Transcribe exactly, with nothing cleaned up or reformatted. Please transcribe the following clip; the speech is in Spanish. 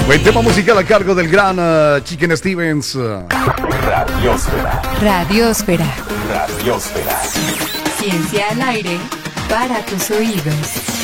Buen tema musical a cargo del gran uh, Chicken Stevens. Radiósfera. Radiósfera. Radiósfera. Ciencia al aire para tus oídos.